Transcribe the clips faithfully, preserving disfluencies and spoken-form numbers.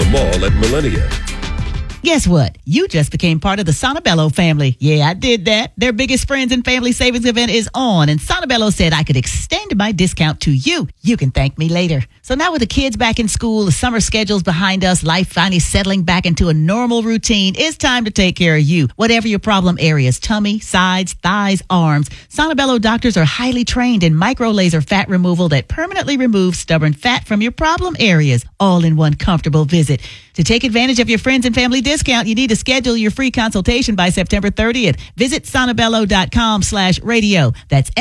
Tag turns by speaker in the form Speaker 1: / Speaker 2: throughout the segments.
Speaker 1: Mall at Millennia.
Speaker 2: Guess what? You just became part of the Sonobello family. Yeah, I did that. Their biggest friends and family savings event is on, and Sonobello said I could extend my discount to you. You can thank me later. So now with the kids back in school, the summer schedule's behind us, life finally settling back into a normal routine, it's time to take care of you. Whatever your problem areas, tummy, sides, thighs, arms, Sonobello doctors are highly trained in micro-laser fat removal that permanently removes stubborn fat from your problem areas, all in one comfortable visit. To take advantage of your friends and family discount, you need to schedule your free consultation by September thirtieth. Visit sonobello.com slash radio. That's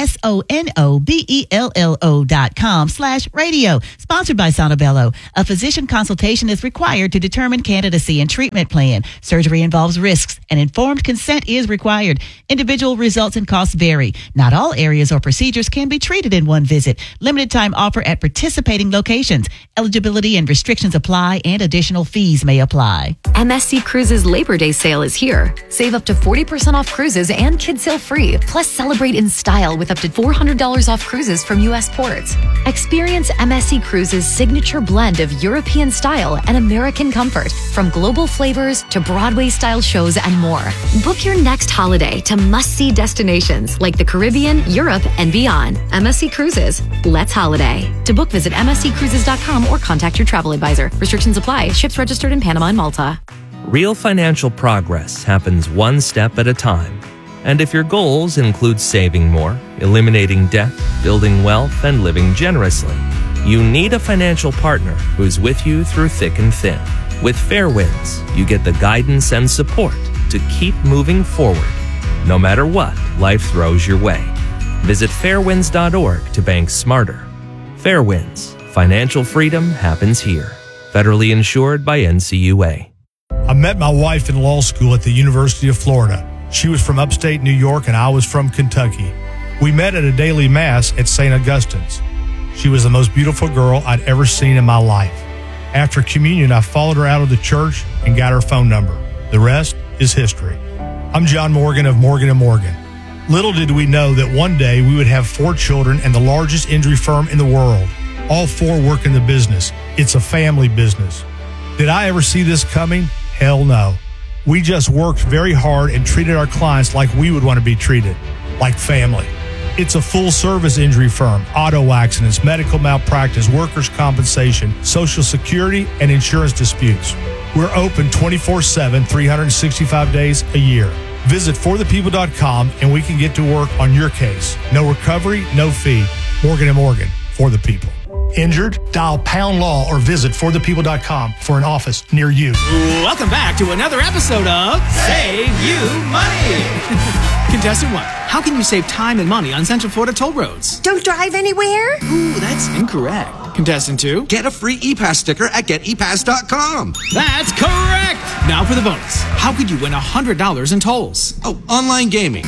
Speaker 2: S-O-N-O-B-E-L-L-O dot com slash radio. Sponsored by Sonobello. A physician consultation is required to determine candidacy and treatment plan. Surgery involves risks, and informed consent is required. Individual results and costs vary. Not all areas or procedures can be treated in one visit. Limited time offer at participating locations. Eligibility and restrictions apply, and additional fees may apply.
Speaker 3: M S C Cruises Labor Day sale is here. Save up to forty percent off cruises and kids sail free. Plus, celebrate in style with up to four hundred dollars off cruises from U S ports. Experience M S C Cruises' signature blend of European style and American comfort, from global flavors to Broadway-style shows and more. Book your next holiday to must-see destinations like the Caribbean, Europe, and beyond. M S C Cruises. Let's holiday. To book, visit M S C cruises dot com or contact your travel advisor. Restrictions apply. Ships registered in Panama and Malta.
Speaker 4: Real financial progress happens one step at a time. And if your goals include saving more, eliminating debt, building wealth, and living generously, you need a financial partner who's with you through thick and thin. With Fairwinds, you get the guidance and support to keep moving forward, no matter what life throws your way. Visit fairwinds dot org to bank smarter. Fairwinds. Financial freedom happens here. Federally insured by N C U A.
Speaker 5: I met my wife in law school at the University of Florida. She was from upstate New York and I was from Kentucky. We met at a daily mass at Saint Augustine's. She was the most beautiful girl I'd ever seen in my life. After communion, I followed her out of the church and got her phone number. The rest is history. I'm John Morgan of Morgan and Morgan. Little did we know that one day we would have four children and the largest injury firm in the world. All four work in the business. It's a family business. Did I ever see this coming? Hell no. We just worked very hard and treated our clients like we would want to be treated, like family. It's a full-service injury firm, auto accidents, medical malpractice, workers' compensation, Social Security, and insurance disputes. We're open twenty-four seven, three hundred sixty-five days a year. Visit for the people dot com and we can get to work on your case. No recovery, no fee. Morgan and Morgan, for the people. Injured? Dial pound law or visit for the people dot com for an office near you.
Speaker 6: Welcome back to another episode of Save You Money. Contestant one, how can you save time and money on Central Florida toll roads?
Speaker 7: Don't drive anywhere?
Speaker 6: Ooh, that's incorrect. Contestant two,
Speaker 8: get a free e-pass sticker at get e pass dot com.
Speaker 6: That's correct. Now for the bonus. How could you win one hundred dollars in tolls?
Speaker 8: Oh, online gaming.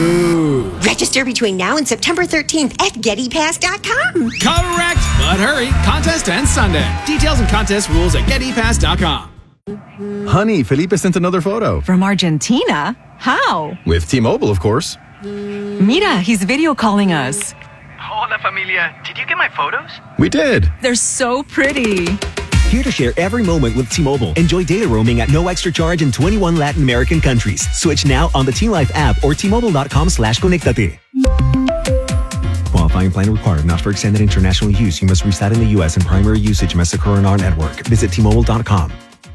Speaker 6: No.
Speaker 7: Register between now and September thirteenth at get e pass dot com.
Speaker 6: Correct. But hurry, contest ends Sunday. Details and contest rules at get e pass dot com.
Speaker 9: Honey, Felipe sent another photo.
Speaker 10: From Argentina? How?
Speaker 9: With T-Mobile, of course.
Speaker 10: Mira, he's video calling us.
Speaker 11: Hola, familia. Did you get my photos?
Speaker 9: We did.
Speaker 10: They're so pretty.
Speaker 12: Here to share every moment with T-Mobile. Enjoy data roaming at no extra charge in twenty-one Latin American countries. Switch now on the T-Life app or T Mobile dot com slash conectate. Qualifying plan required. Not for extended international use. You must reside in the U S and primary usage must occur on our network. Visit T Mobile dot com.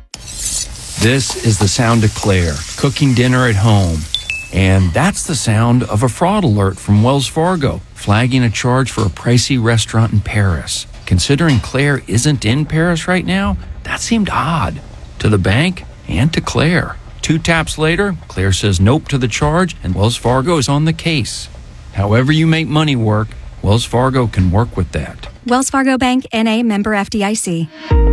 Speaker 13: This is the sound of Claire cooking dinner at home. And that's the sound of a fraud alert from Wells Fargo, flagging a charge for a pricey restaurant in Paris. Considering Claire isn't in Paris right now, that seemed odd to the bank and to Claire. Two taps later, Claire says nope to the charge, and Wells Fargo is on the case. However you make money work, Wells Fargo can work with that.
Speaker 14: Wells Fargo Bank, N A, member F D I C.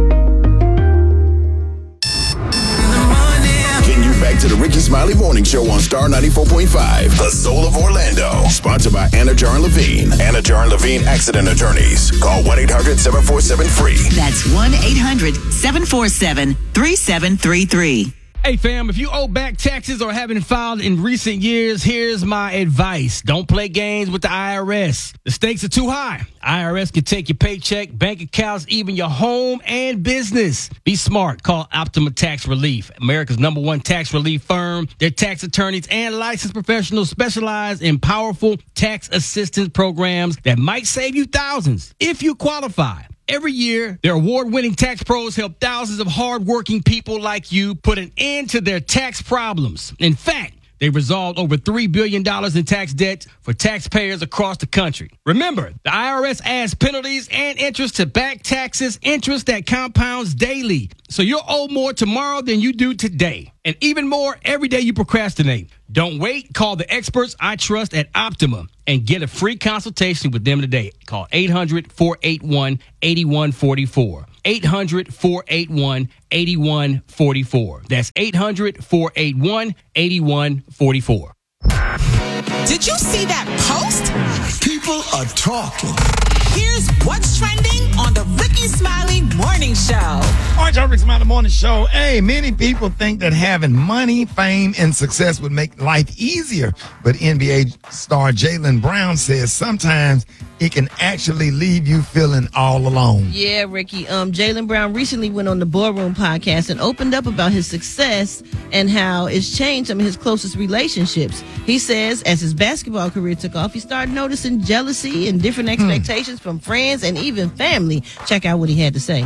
Speaker 15: Back to the Ricky Smiley Morning Show on Star ninety-four point five, the soul of Orlando. Sponsored by Anna Jar and Levine. Anna Jar and Levine Accident Attorneys. Call one eight hundred seven four seven free.
Speaker 2: That's one eight hundred seven four seven three seven three three.
Speaker 1: Hey, fam, if you owe back taxes or haven't filed in recent years, here's my advice. Don't play games with the I R S. The stakes are too high. I R S can take your paycheck, bank accounts, even your home and business. Be smart. Call Optima Tax Relief, America's number one tax relief firm. Their tax attorneys and licensed professionals specialize in powerful tax assistance programs that might save you thousands if you qualify. Every year, their award-winning tax pros help thousands of hard-working people like you put an end to their tax problems. In fact, they resolved over three billion dollars in tax debt for taxpayers across the country. Remember, the I R S adds penalties and interest to back taxes, interest that compounds daily. So you'll owe more tomorrow than you do today. And even more every day you procrastinate. Don't wait. Call the experts I trust at Optima and get a free consultation with them today. Call eight hundred, four eight one, eight one four four. eight hundred, four eight one, eight one four four. That's eight hundred, four eight one, eight one four four.
Speaker 16: Did you see that post?
Speaker 17: People are talking.
Speaker 16: Here's what's trending on the Ricky Smiley Morning Show.
Speaker 17: All right, y'all, Ricky Smiley Morning Show. Hey, many people think that having money, fame, and success would make life easier. But N B A star Jaylen Brown says sometimes it can actually leave you feeling all alone.
Speaker 18: Yeah, Ricky. Um, Jaylen Brown recently went on the Boardroom podcast and opened up about his success and how it's changed some of his closest relationships. He says as his basketball career took off, he started noticing jealousy and different expectations hmm. from friends and even family. Check out what he had to say.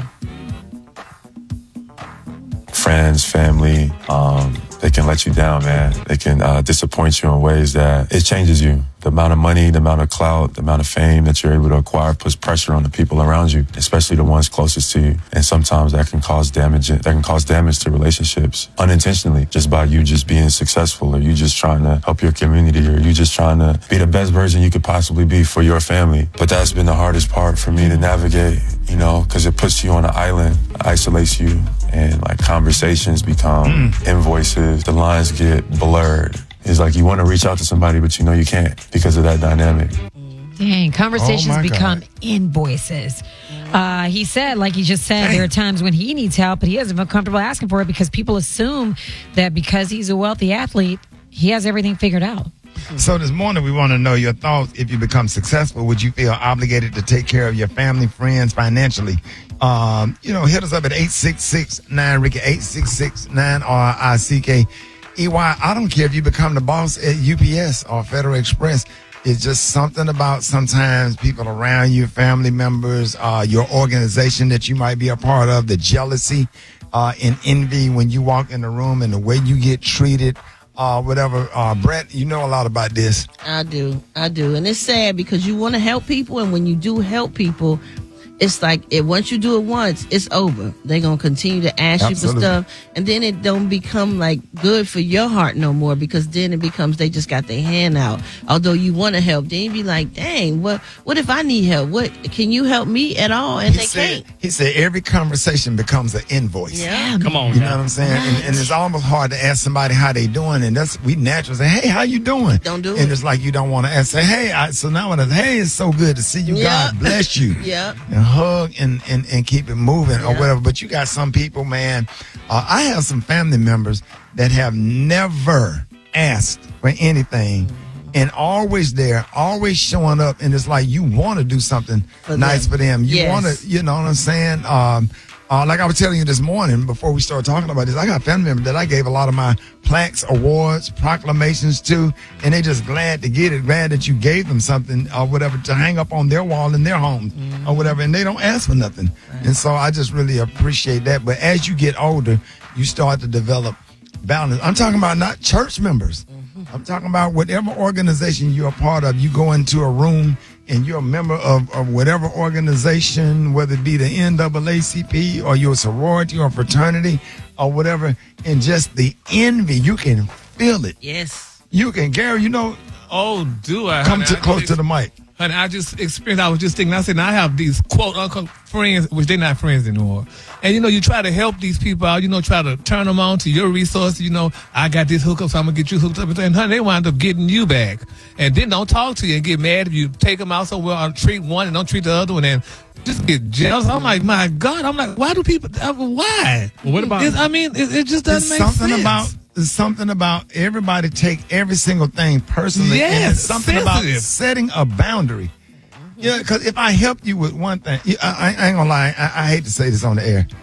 Speaker 19: Friends, family, um, they can let you down, man. They can uh, disappoint you in ways that it changes you. The amount of money, the amount of clout, the amount of fame that you're able to acquire puts pressure on the people around you, especially the ones closest to you. And sometimes that can cause damage. That can cause damage to relationships unintentionally, just by you just being successful, or you just trying to help your community, or you just trying to be the best version you could possibly be for your family. But that's been the hardest part for me to navigate, you know, because it puts you on an island, isolates you, and like conversations become mm. invoices. The lines get blurred. It's like you want to reach out to somebody, but you know you can't because of that dynamic.
Speaker 20: Dang, conversations
Speaker 17: oh
Speaker 20: become
Speaker 17: God.
Speaker 20: invoices. Uh, he said, like he just said, Dang. there are times when he needs help, but he doesn't feel comfortable asking for it because people assume that because he's a wealthy athlete, he has everything figured out.
Speaker 17: So this morning, we want to know your thoughts. If you become successful, would you feel obligated to take care of your family, friends financially? Um, you know, hit us up at eight six six, nine Ricky, eight six six, nine R I C K. E Y, I don't care if you become the boss at U P S or Federal Express. It's just something about sometimes people around you, family members, uh, your organization that you might be a part of, the jealousy uh, and envy when you walk in the room and the way you get treated, uh, whatever. Uh, Brett, you know a lot about this.
Speaker 18: I do. I do. And it's sad because you want to help people. And when you do help people, it's like it, once you do it once, it's over. They're going to continue to ask
Speaker 17: Absolutely.
Speaker 18: you for stuff. And then it don't become like good for your heart no more, because then it becomes they just got their hand out. Although you want to help, then you be like, dang, what what if I need help? What can you help me at all? And
Speaker 17: he
Speaker 18: they
Speaker 17: said,
Speaker 18: can't.
Speaker 17: He said every conversation becomes an invoice.
Speaker 18: Yeah.
Speaker 1: Come on,
Speaker 17: You
Speaker 1: now.
Speaker 17: know what I'm saying? And, and it's almost hard to ask somebody how they doing. And that's, we naturally say, hey, how you doing?
Speaker 18: Don't do
Speaker 17: and
Speaker 18: it.
Speaker 17: it's like you don't want to ask, say, hey, I, so now when I say, hey, it's so good to see you.
Speaker 18: Yeah.
Speaker 17: God bless you.
Speaker 18: Yeah.
Speaker 17: And hug and, and, and keep it moving or
Speaker 18: Yeah.
Speaker 17: whatever. But you got some people, man. Uh, I have some family members that have never asked for anything. And always there, always showing up, and it's like you want to do something
Speaker 18: For
Speaker 17: nice
Speaker 18: them.
Speaker 17: for them. You
Speaker 18: Yes.
Speaker 17: want to, you know what I'm saying? Um, uh, like I was telling you this morning before we started talking about this, I got family members that I gave a lot of my plaques, awards, proclamations to, and they just glad to get it, glad that you gave them something or whatever to hang up on their wall in their homes mm-hmm. or whatever, and they don't ask for nothing. Right. And so I just really appreciate that. But as you get older, you start to develop balance. I'm talking about not church members. I'm talking about whatever organization you're a part of. You go into a room and you're a member of, of whatever organization, whether it be the N double A C P or your sorority or fraternity or whatever, and just the envy, you can feel it.
Speaker 18: Yes.
Speaker 17: You can, Gary, you know.
Speaker 21: Oh, do I?
Speaker 17: Come
Speaker 21: honey?
Speaker 17: to
Speaker 21: I
Speaker 17: close
Speaker 21: just-
Speaker 17: to the mic.
Speaker 21: And I just experienced, I was just thinking, I said, now I have these quote unquote friends, which they're not friends anymore. And, you know, you try to help these people out, you know, try to turn them on to your resources. You know, I got this hookup, so I'm going to get you hooked up. And honey, they wind up getting you back. And then don't talk to you and get mad if you take them out somewhere or treat one and don't treat the other one. And just get jealous. I'm like, my God. I'm like, why do people, uh, why?
Speaker 1: Well, what about,
Speaker 21: it's, I mean, it, it just doesn't
Speaker 17: it's
Speaker 21: make
Speaker 17: something
Speaker 21: sense.
Speaker 17: About, there's something about everybody take every single thing personally.
Speaker 21: Yes,
Speaker 17: and it's something
Speaker 21: sensitive.
Speaker 17: about setting a boundary. Yeah, because if I help you with one thing, I, I ain't gonna lie, I, I hate to say this on the air,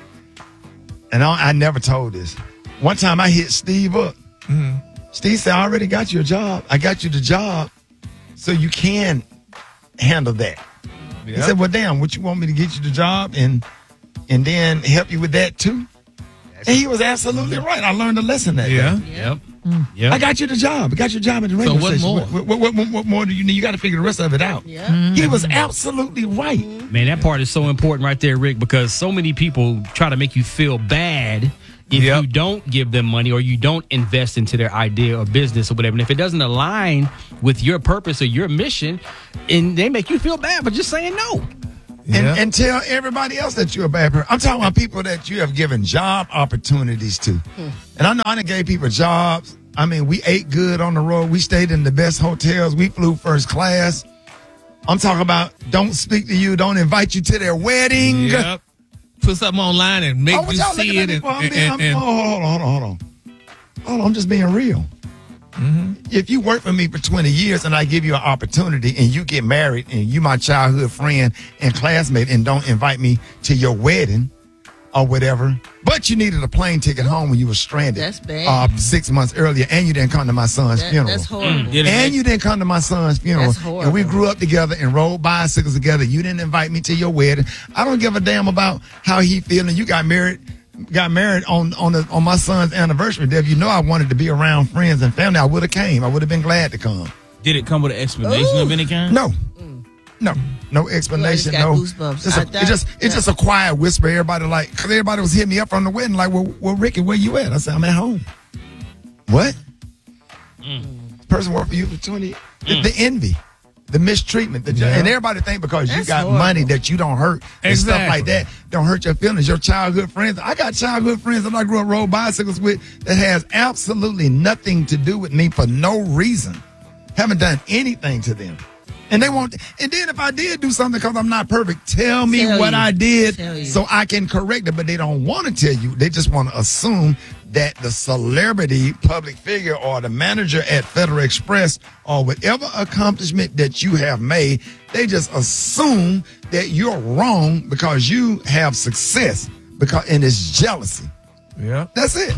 Speaker 17: and I, I never told this. One time I hit Steve up.
Speaker 21: Mm-hmm.
Speaker 17: Steve said, I already got you a job. I got you the job, so you can handle that.
Speaker 21: Yep.
Speaker 17: He said, well, damn, what you want me to get you the job and and then help you with that too? And he was absolutely right. I learned a lesson that
Speaker 21: Yeah.
Speaker 17: day.
Speaker 1: Yep. Yep.
Speaker 17: I got you the job. I got your job at the radio
Speaker 21: So what
Speaker 17: station.
Speaker 21: more?
Speaker 17: What, what, what, what, what more do you need? You got to figure the rest of it out.
Speaker 18: Yeah.
Speaker 17: He was absolutely right.
Speaker 1: Man, that part is so important right there, Rick, because so many people try to make you feel bad if
Speaker 21: Yep.
Speaker 1: you don't give them money or you don't invest into their idea or business or whatever. And if it doesn't align with your purpose or your mission, and they make you feel bad for just saying no.
Speaker 17: And,
Speaker 21: Yeah.
Speaker 17: and tell everybody else that you're a bad person. I'm talking about people that you have given job opportunities to. And I know I done gave people jobs. I mean, we ate good on the road. We stayed in the best hotels. We flew first class. I'm talking about don't speak to you, don't invite you to their wedding.
Speaker 21: Yep. Put something online and make
Speaker 17: Oh, what
Speaker 21: you
Speaker 17: y'all
Speaker 21: see
Speaker 17: looking at
Speaker 21: it.
Speaker 17: me
Speaker 21: And,
Speaker 17: for? I'm
Speaker 21: and,
Speaker 17: being- I'm-
Speaker 21: and, and
Speaker 17: oh, hold on, hold on, hold on. Hold on, I'm just being real.
Speaker 21: Mm-hmm.
Speaker 17: If you work for me for twenty years and I give you an opportunity and you get married and you my childhood friend and classmate and don't invite me to your wedding or whatever, but you needed a plane ticket home when you were stranded.
Speaker 18: That's bad.
Speaker 17: Uh, six months earlier, and you didn't come to my son's
Speaker 18: That-
Speaker 17: funeral.
Speaker 18: that's horrible.
Speaker 1: Mm,
Speaker 17: And you didn't come to my son's funeral.
Speaker 18: That's horrible.
Speaker 17: And we grew up together and rode bicycles together. You didn't invite me to your wedding. I don't give a damn about how he feeling. You got married. Got married on on the, on my son's anniversary. If you know I wanted to be around friends and family, I would have came. I would have been glad to come.
Speaker 22: Did it come with an explanation
Speaker 18: Ooh.
Speaker 22: of any kind?
Speaker 17: No, no, no explanation.
Speaker 18: You got
Speaker 17: No,
Speaker 18: goosebumps.
Speaker 17: just
Speaker 18: I
Speaker 17: a,
Speaker 18: thought-
Speaker 17: it just it's just a quiet whisper. Everybody like, because everybody was hitting me up from the wedding, like, well, well, Ricky, where you at? I said, I'm at home. What? This person worked for you for twenty. The, the envy. The mistreatment, the,
Speaker 21: Yeah.
Speaker 17: and everybody think because you
Speaker 18: That's
Speaker 17: got
Speaker 18: horrible.
Speaker 17: money that you don't hurt and stuff
Speaker 21: Exactly.
Speaker 17: like that don't hurt your feelings. Your childhood friends, I got childhood friends that I grew up rode bicycles with that has absolutely nothing to do with me for no reason. Haven't done anything to them, and they won't. And then if I did do something because I'm not perfect, tell me
Speaker 18: Tell
Speaker 17: what
Speaker 18: you.
Speaker 17: I did
Speaker 18: Tell you.
Speaker 17: so I can correct it. But they don't want to tell you. They just want to assume that the celebrity public figure or the manager at Federal Express or whatever accomplishment that you have made, they just assume that you're wrong because you have success, because and it's jealousy.
Speaker 21: yeah.
Speaker 17: That's it.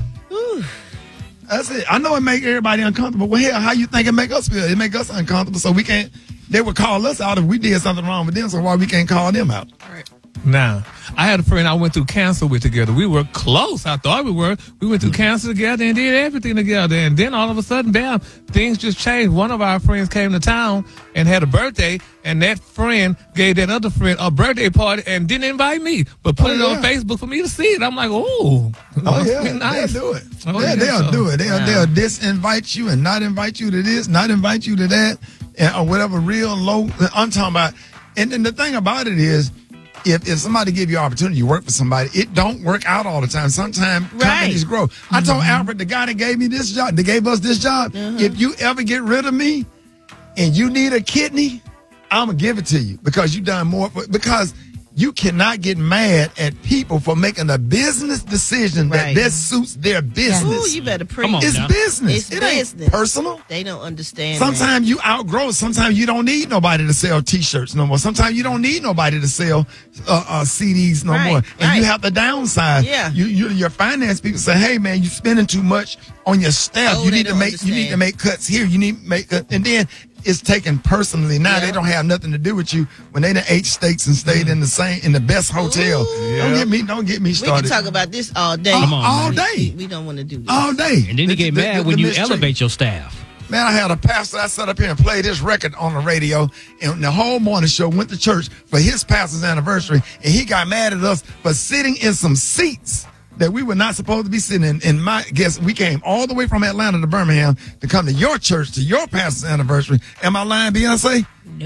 Speaker 17: That's it. I know it make everybody uncomfortable. Well, hell, how you think it make us feel? It make us uncomfortable, so we can't. They would call us out if we did something wrong with them. So why we can't call them out?
Speaker 21: Now, I had a friend I went through cancer with together. We were close. I thought we were. We went through cancer together and did everything together. And then all of a sudden, bam, things just changed. One of our friends came to town and had a birthday, and that friend gave that other friend a birthday party and didn't invite me, but put
Speaker 17: Oh,
Speaker 21: it
Speaker 17: yeah.
Speaker 21: on Facebook for me to see it. I'm like, oh,
Speaker 17: Oh yeah,
Speaker 21: nice.
Speaker 17: they'll do it.
Speaker 21: Oh,
Speaker 17: yeah,
Speaker 21: yeah,
Speaker 17: they'll
Speaker 21: so-
Speaker 17: do it. They'll
Speaker 21: Yeah.
Speaker 17: they'll disinvite you and not invite you to this, not invite you to that, and, or whatever. Real low. I'm talking about. And then the thing about it is, if if somebody give you an opportunity, you work for somebody, it don't work out all the time. Sometimes companies grow. I told Alfred, the guy that gave me this job, that gave us this job, if you ever get rid of me and you need a kidney, I'm gonna give it to you because you done more. Because you cannot get mad at people for making a business decision
Speaker 18: Right.
Speaker 17: that best suits their business.
Speaker 18: Ooh, you better preach.
Speaker 1: Come on
Speaker 17: It's
Speaker 1: now.
Speaker 17: business.
Speaker 18: It's
Speaker 17: it
Speaker 18: business.
Speaker 17: ain't personal.
Speaker 18: They don't understand. that.
Speaker 17: Sometimes you outgrow. Sometimes you don't need nobody to sell T-shirts no more. Sometimes you don't need nobody to sell uh, uh, C Ds no
Speaker 18: Right,
Speaker 17: more. And
Speaker 18: right.
Speaker 17: you have to downsize.
Speaker 18: Yeah.
Speaker 17: You, you, your finance people say, "Hey man, you're spending too much on your staff.
Speaker 18: Oh,
Speaker 17: you
Speaker 18: they
Speaker 17: need to
Speaker 18: don't
Speaker 17: make you need to
Speaker 18: understand.
Speaker 17: make cuts here. You need to make cut." And then it's taken personally. Now
Speaker 18: Yeah.
Speaker 17: they don't have nothing to do with you when they done ate steaks and stayed in the same in the best hotel.
Speaker 18: Ooh.
Speaker 17: Don't get me. Don't get me
Speaker 18: We
Speaker 17: started.
Speaker 18: can talk about this all day.
Speaker 17: All-
Speaker 1: Come on,
Speaker 17: all
Speaker 1: man.
Speaker 17: day.
Speaker 18: We, we don't want to do this.
Speaker 17: all day.
Speaker 1: And then you
Speaker 17: The-
Speaker 1: get
Speaker 17: the-
Speaker 1: mad
Speaker 17: the-
Speaker 1: when
Speaker 17: the
Speaker 1: you
Speaker 17: mistreatment.
Speaker 1: elevate your staff.
Speaker 17: Man, I had a pastor that sat up here and played this record on the radio, and the whole morning show went to church for his pastor's anniversary, and he got mad at us for sitting in some seats that we were not supposed to be sitting in. And my guess, we came all the way from Atlanta to Birmingham to come to your church to your pastor's anniversary. Am I lying, Beyonce?
Speaker 20: Nope.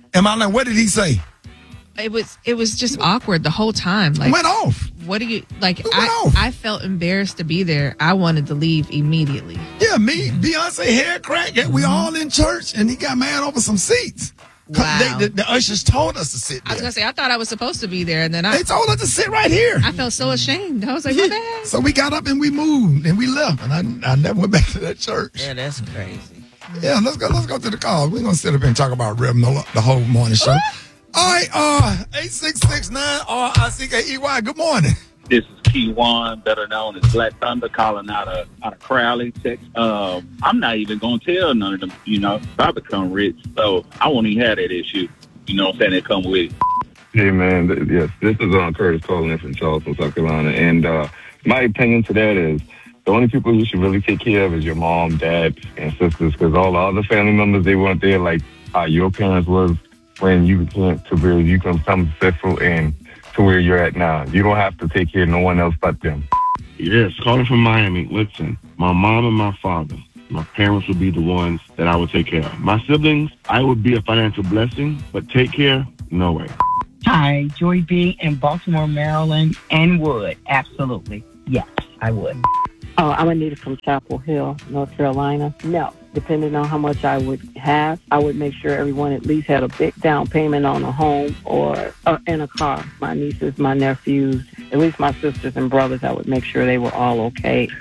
Speaker 17: Am I like, what did he say?
Speaker 3: It was it was just awkward the whole time. Like,
Speaker 17: went off.
Speaker 3: What do you like?
Speaker 17: It went
Speaker 3: I
Speaker 17: off.
Speaker 3: I felt embarrassed to be there. I wanted to leave immediately.
Speaker 17: Yeah, me, Beyonce hair crack. We all in church, and he got mad over some seats.
Speaker 3: Wow.
Speaker 17: They, the, the ushers told us to sit there.
Speaker 3: I was gonna say I thought I was supposed to be there, and then I
Speaker 17: They told us to sit right here.
Speaker 3: I felt so ashamed. I was like, what the heck?
Speaker 17: So we got up and we moved and we left, and I I never went back to that church.
Speaker 18: Yeah, that's crazy.
Speaker 17: Yeah, let's go. Let's go to the call. We're gonna sit up here and talk about Rhythm the, the whole morning show. All right, uh, eight six six nine R I C K E Y. Good morning.
Speaker 22: This is Key One, better known as Black Thunder, calling out of out of Crowley, Texas. Um, I'm not even gonna tell none of them. You know, if I become rich, so I won't even have that issue. You know what I'm saying? That come with it.
Speaker 23: Hey, man. Th- yes, this is uh, Curtis calling in from Charleston, South Carolina. And uh, my opinion to that is the only people you should really take care of is your mom, dad, and sisters, because all the other family members, they weren't there like how your parents was when you became to where you can become successful and to where you're at now. You don't have to take care of no one else but them.
Speaker 24: Yes, calling from Miami. Listen, my mom and my father, my parents would be the ones that I would take care of. My siblings, I would be a financial blessing, but take care, no way.
Speaker 25: Hi, Joy B in Baltimore, Maryland, and would. Absolutely. Yes, I would.
Speaker 26: Oh, I'm Anita from Chapel Hill, North Carolina. No, depending on how much I would have, I would make sure everyone at least had a big down payment on a home or uh, in a car. My nieces, my nephews, at least my sisters and brothers, I would make sure they were all okay.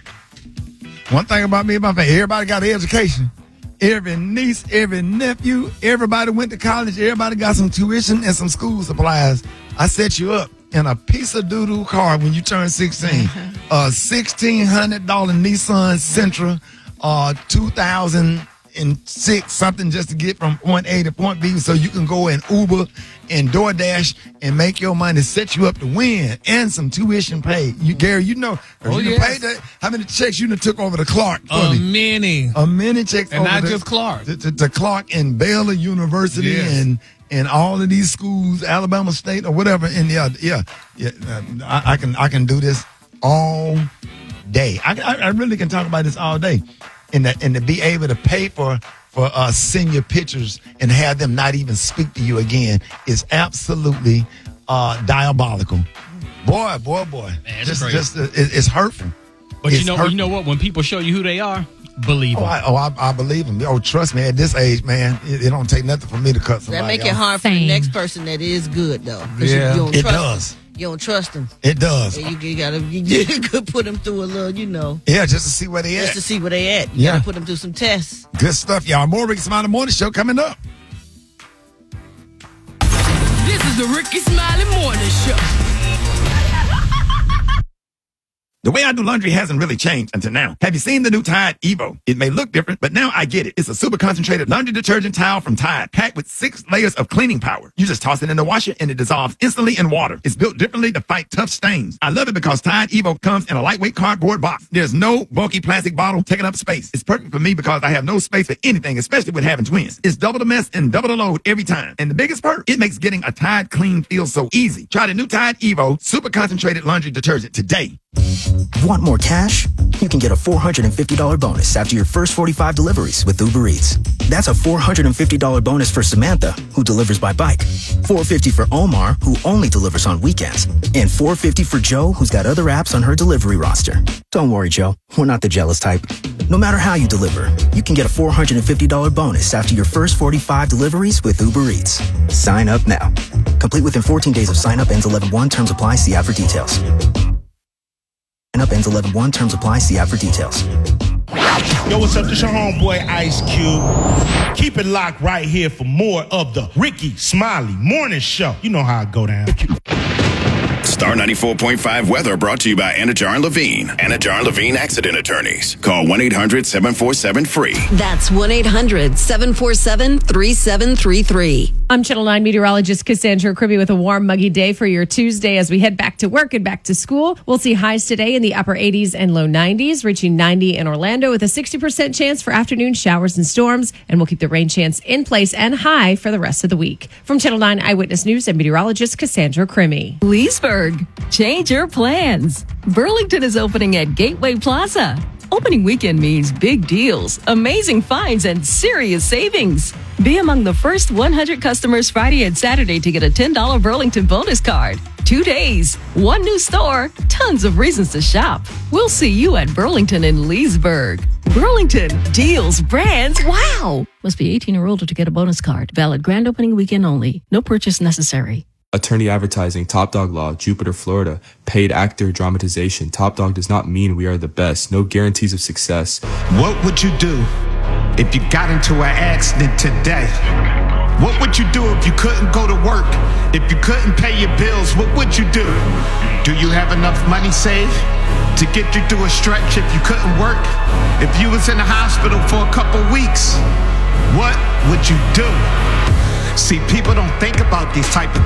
Speaker 17: One thing about me, my family, everybody got an education. Every niece, every nephew, everybody went to college. Everybody got some tuition and some school supplies. I set you up in a piece of doo-doo car when you turn sixteen. A sixteen hundred dollars Nissan Sentra, uh, two thousand six something just to get from point A to point B so you can go in Uber and DoorDash and make your money, set you up to win, and some tuition paid. You, Gary, you know,
Speaker 21: Oh,
Speaker 17: you
Speaker 21: yes.
Speaker 17: paid that, how many checks you done took over to Clark for
Speaker 21: A
Speaker 17: me?
Speaker 21: many.
Speaker 17: A many checks
Speaker 21: And
Speaker 17: over
Speaker 21: not
Speaker 17: to-
Speaker 21: just Clark.
Speaker 17: To, to, to Clark and Baylor University
Speaker 21: Yes.
Speaker 17: and and all of these schools, Alabama State or whatever. And yeah, yeah, yeah uh, I, I can I can do this all day. I, I, I really can talk about this all day, and that and to be able to pay for for uh, senior pictures and have them not even speak to you again is absolutely uh, diabolical. Boy, boy, boy,
Speaker 1: Man, it's
Speaker 17: just
Speaker 1: crazy.
Speaker 17: just uh, it, it's hurtful.
Speaker 1: But
Speaker 17: It's
Speaker 1: you know,
Speaker 17: hurtful.
Speaker 1: you know what? When people show you who they are, believe
Speaker 17: Oh,
Speaker 1: them.
Speaker 17: I, oh, I, I believe him. Oh, trust me, at this age, man, it, it don't take nothing for me to cut somebody
Speaker 18: That make it
Speaker 17: off.
Speaker 18: hard for the next person that is good though. 'Cause
Speaker 17: Yeah.
Speaker 18: you, you don't
Speaker 17: It
Speaker 18: trust
Speaker 17: does.
Speaker 18: Them. You don't trust them.
Speaker 17: It does.
Speaker 18: And you, you gotta you, could put them through a little, you know,
Speaker 17: Yeah, just to see where they
Speaker 18: just
Speaker 17: at.
Speaker 18: to see where they at. You
Speaker 17: Yeah.
Speaker 18: gotta put them through some tests.
Speaker 17: Good stuff, y'all. More Ricky Smiley Morning Show coming up.
Speaker 16: This is the Ricky Smiley Morning Show.
Speaker 17: The way I do laundry hasn't really changed until now. Have you seen the new Tide Evo? It may look different, but now I get it. It's a super concentrated laundry detergent towel from Tide, packed with six layers of cleaning power. You just toss it in the washer and it dissolves instantly in water. It's built differently to fight tough stains. I love it because Tide Evo comes in a lightweight cardboard box. There's no bulky plastic bottle taking up space. It's perfect for me because I have no space for anything, especially with having twins. It's double the mess and double the load every time. And the biggest perk, it makes getting a Tide clean feel so easy. Try the new Tide Evo super concentrated laundry detergent today.
Speaker 27: Want more cash? You can get a four hundred fifty dollars bonus after your first forty-five deliveries with Uber Eats. That's a four hundred fifty dollars bonus for Samantha, who delivers by bike, four hundred fifty dollars for Omar, who only delivers on weekends, and four hundred fifty dollars for Joe, who's got other apps on her delivery roster. Don't worry, Joe. We're not the jealous type. No matter how you deliver, you can get a four hundred fifty dollars bonus after your first forty-five deliveries with Uber Eats. Sign up now. Complete within fourteen days of sign up. Ends eleven one. Terms apply. See app for details. Sign up. Ends eleven one. Terms apply. See app for details.
Speaker 28: Yo, what's up? This your homeboy Ice Cube. Keep it locked right here for more of the Ricky Smiley Morning Show. You know how I go down.
Speaker 15: Star ninety-four point five weather brought to you by Anajar and Levine. Anajar and Levine Accident Attorneys. Call one eight hundred seven four seven free.
Speaker 29: That's one eight hundred seven four seven three seven three three.
Speaker 30: I'm Channel nine meteorologist Cassandra Kribbe with a warm, muggy day for your Tuesday as we head back to work and back to school. We'll see highs today in the upper eighties and low nineties, reaching ninety in Orlando with a sixty percent chance for afternoon showers and storms. And we'll keep the rain chance in place and high for the rest of the week. From Channel nine Eyewitness News and meteorologist Cassandra Kribbe.
Speaker 14: Leesburg, change your plans. Burlington is opening at Gateway Plaza.
Speaker 4: Opening weekend means big deals, amazing finds, and serious savings. Be among the first one hundred customers Friday and Saturday to get a ten dollars Burlington bonus card. Two days, one new store, tons of reasons to shop. We'll see you at Burlington in Leesburg. Burlington, deals, brands, wow! Must be eighteen or older to get a bonus card. Valid grand opening weekend only. No purchase necessary.
Speaker 5: Attorney Advertising, Top Dog Law, Jupiter, Florida. Paid actor, dramatization. Top Dog does not mean we are the best. No guarantees of success.
Speaker 6: What would you do if you got into an accident today? What would you do if you couldn't go to work? If you couldn't pay your bills, what would you do? Do you have enough money saved to get you through a stretch if you couldn't work? If you was in the hospital for a couple weeks, what would you do? See, people don't think about these type of